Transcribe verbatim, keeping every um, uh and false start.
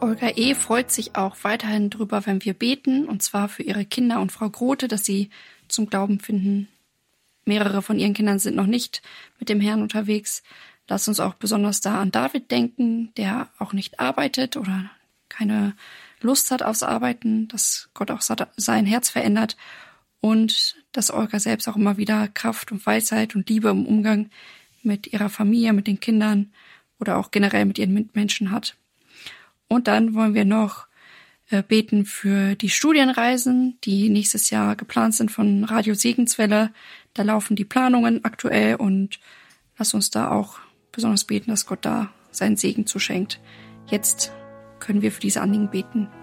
Olga E. freut sich auch weiterhin drüber, wenn wir beten, und zwar für ihre Kinder und Frau Grote, dass sie zum Glauben finden. Mehrere von ihren Kindern sind noch nicht mit dem Herrn unterwegs. Lass uns auch besonders da an David denken, der auch nicht arbeitet oder keine Lust hat aufs Arbeiten, dass Gott auch sein Herz verändert und dass Olga selbst auch immer wieder Kraft und Weisheit und Liebe im Umgang mit ihrer Familie, mit den Kindern oder auch generell mit ihren Mitmenschen hat. Und dann wollen wir noch äh, beten für die Studienreisen, die nächstes Jahr geplant sind von Radio Segenswelle. Da laufen die Planungen aktuell und lass uns da auch besonders beten, dass Gott da seinen Segen zuschenkt. Jetzt können wir für diese Anliegen beten.